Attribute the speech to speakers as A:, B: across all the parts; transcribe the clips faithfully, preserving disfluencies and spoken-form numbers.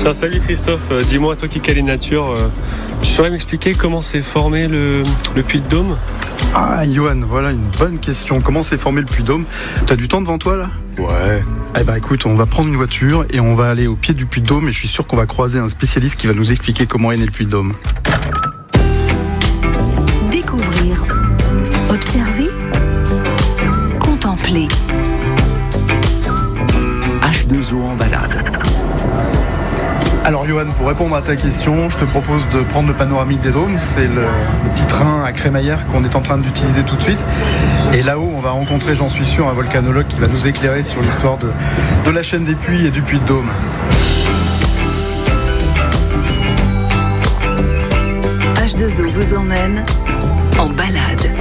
A: Tiens, salut Christophe, euh, dis-moi, toi qui connais nature, euh, tu saurais m'expliquer comment s'est formé le, le Puy-de-Dôme ?
B: Ah, Johan, voilà une bonne question. Comment s'est formé le Puy-de-Dôme ? T'as du temps devant toi là ?
A: Ouais.
B: Eh ben écoute, on va prendre une voiture et on va aller au pied du Puy-de-Dôme et je suis sûr qu'on va croiser un spécialiste qui va nous expliquer comment est né le Puy-de-Dôme.
C: Découvrir, observer, contempler.
D: H deux O en balade.
B: Alors Johan, pour répondre à ta question, je te propose de prendre le panoramique des dômes. C'est le, le petit train à crémaillère qu'on est en train d'utiliser tout de suite. Et là-haut, on va rencontrer, j'en suis sûr, un volcanologue qui va nous éclairer sur l'histoire de, de la chaîne des Puys et du Puy-de-Dôme.
C: H deux O vous emmène en balade.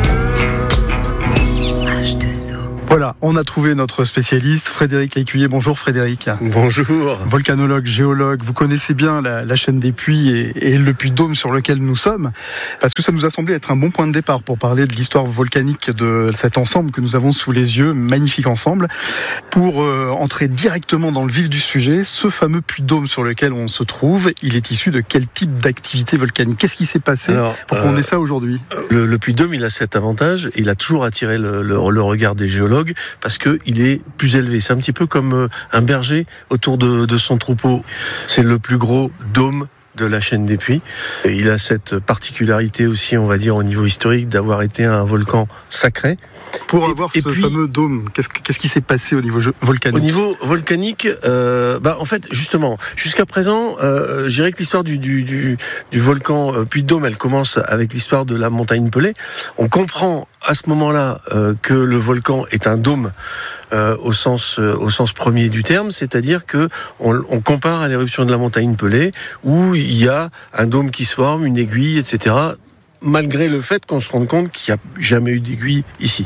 C: H deux O.
B: Voilà, on a trouvé notre spécialiste, Frédéric Lécuyer. Bonjour Frédéric.
A: Bonjour.
B: Volcanologue, géologue, vous connaissez bien la, la chaîne des Puys et, et le Puy-de-Dôme sur lequel nous sommes, parce que ça nous a semblé être un bon point de départ pour parler de l'histoire volcanique de cet ensemble que nous avons sous les yeux, magnifique ensemble. Pour euh, entrer directement dans le vif du sujet, ce fameux Puy-de-Dôme sur lequel on se trouve, il est issu de quel type d'activité volcanique ? Qu'est-ce qui s'est passé
E: Alors,
B: pour
E: euh,
B: qu'on ait ça aujourd'hui ?
E: Le, le Puy-de-Dôme, il a cet avantage, il a toujours attiré le, le, le regard des géologues, parce qu'il est plus élevé. C'est un petit peu comme un berger autour de, de son troupeau. C'est le plus gros dôme de la chaîne des Puys. Et il a cette particularité aussi, on va dire, au niveau historique, d'avoir été un volcan sacré.
B: Pour
E: et,
B: avoir
E: et
B: ce
E: puis,
B: fameux dôme, qu'est-ce, qu'est-ce qui s'est passé au niveau volcanique ?
E: Au niveau volcanique, euh, bah en fait, justement, jusqu'à présent, euh, je dirais que l'histoire du, du, du, du volcan euh, Puy-de-Dôme, elle commence avec l'histoire de la montagne Pelée. On comprend à ce moment-là euh, que le volcan est un dôme euh, au sens euh, au sens premier du terme, c'est-à-dire que on, on compare à l'éruption de la montagne Pelée, où il y a un dôme qui se forme, une aiguille, et cetera, malgré le fait qu'on se rende compte qu'il n'y a jamais eu d'aiguille ici.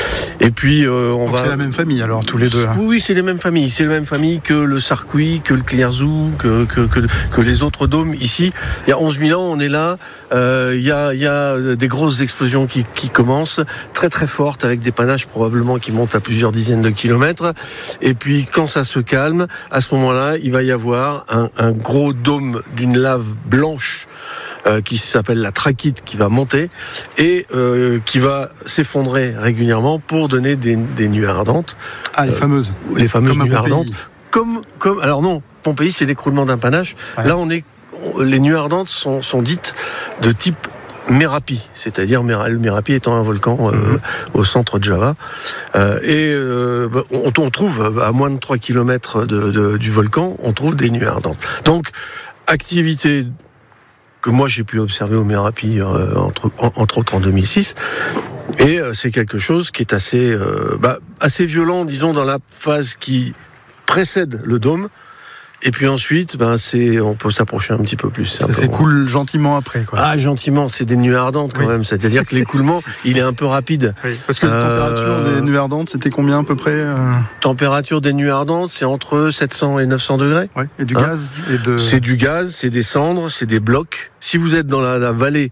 E: Et puis, euh, on
B: Donc
E: va...
B: c'est la même famille, alors, tous les deux. Là.
E: Oui, oui, c'est les mêmes familles. C'est la même famille que le Sarcouy, que le Clerzou, que, que, que, que les autres dômes ici. Il y a onze mille ans, on est là. Euh, il, y a, il y a des grosses explosions qui, qui commencent, très très fortes, avec des panaches probablement qui montent à plusieurs dizaines de kilomètres. Et puis, quand ça se calme, à ce moment-là, il va y avoir un, un gros dôme d'une lave blanche, Euh, qui s'appelle la trachyte, qui va monter et euh, qui va s'effondrer régulièrement pour donner des, des nuées ardentes.
B: Ah, les
E: euh,
B: fameuses.
E: Les fameuses
B: comme
E: nuées ardentes. Comme, comme, alors non, Pompéi, c'est l'écroulement d'un panache. Ouais. Là, on est, on, les nuées ardentes sont, sont dites de type Merapi, c'est-à-dire le Merapi étant un volcan euh, mmh. au centre de Java. Euh, et euh, on, on trouve, à moins de trois kilomètres de, de, du volcan, on trouve des nuées ardentes. Donc, activité que moi j'ai pu observer au Merapi, euh, entre, en, entre autres en deux mille six, et euh, c'est quelque chose qui est assez, euh, bah, assez violent, disons, dans la phase qui précède le dôme. Et puis ensuite, ben c'est, on peut s'approcher un petit peu plus.
B: Ça s'écoule gentiment après, quoi.
E: Ah, gentiment, c'est des nuées ardentes quand oui. même. C'est-à-dire que l'écoulement, il est un peu rapide.
B: Oui, parce que la température euh... des nuées ardentes, c'était combien à peu près euh...
E: Température des nuées ardentes, c'est entre sept cents et neuf cents degrés.
B: Ouais, et du
E: hein
B: gaz et de...
E: C'est du gaz, c'est des cendres, c'est des blocs. Si vous êtes dans la, la vallée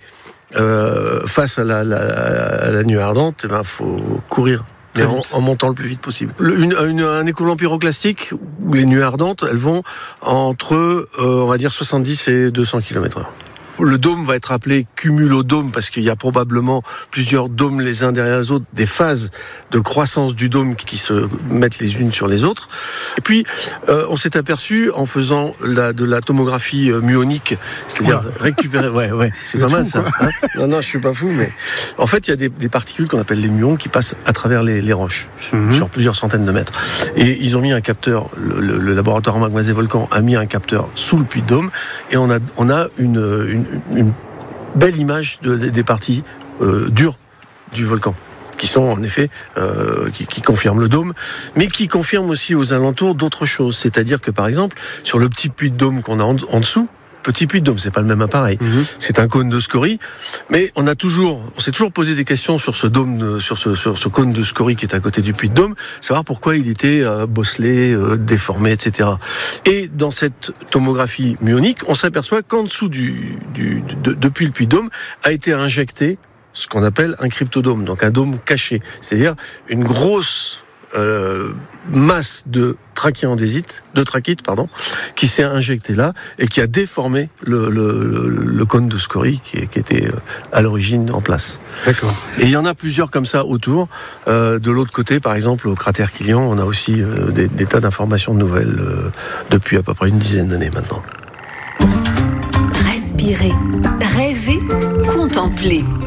E: euh, face à la, la, à la nuée ardente, il ben, faut courir. Mais en, en montant le plus vite possible. Le, une, une, un écoulement pyroclastique, où les nuées ardentes, elles vont entre, euh, on va dire, soixante-dix et deux cents kilomètres heure. Le dôme va être appelé cumulodôme parce qu'il y a probablement plusieurs dômes les uns derrière les autres, des phases de croissance du dôme qui se mettent les unes sur les autres. Et puis, euh, on s'est aperçu en faisant la, de la tomographie euh, muonique, c'est-à-dire ouais. récupérer... Ouais, ouais, c'est pas mal ça. Hein non, non, je suis pas fou, mais en fait, il y a des, des particules qu'on appelle les muons qui passent à travers les, les roches, mm-hmm. sur plusieurs centaines de mètres. Et ils ont mis un capteur, le, le, le laboratoire Magmas et Volcan a mis un capteur sous le Puy-de-Dôme, et on a, on a une, une une belle image de, des parties euh, dures du volcan, qui sont en effet, euh, qui, qui confirment le dôme, mais qui confirment aussi aux alentours d'autres choses. C'est-à-dire que par exemple, sur le petit puits de dôme qu'on a en, en dessous, petit puits de dôme, c'est pas le même appareil, mmh. c'est un cône de scorie, mais on a toujours, on s'est toujours posé des questions sur ce dôme, sur ce, sur ce cône de scorie qui est à côté du puits de dôme, savoir pourquoi il était euh, bosselé, euh, déformé, et cetera. Et dans cette tomographie muonique, on s'aperçoit qu'en dessous du, du de, depuis le puits de dôme a été injecté ce qu'on appelle un cryptodôme, donc un dôme caché, c'est-à-dire une grosse euh, masse de trachyandésite, de trachyte, pardon, qui s'est injectée là et qui a déformé le, le, le cône de scorie qui, qui était à l'origine en place.
B: D'accord.
E: Et il y en a plusieurs comme ça autour. Euh, de l'autre côté, par exemple, au cratère Kilian, on a aussi euh, des, des tas d'informations nouvelles euh, depuis à peu près une dizaine d'années maintenant.
C: Respirer, rêver, contempler.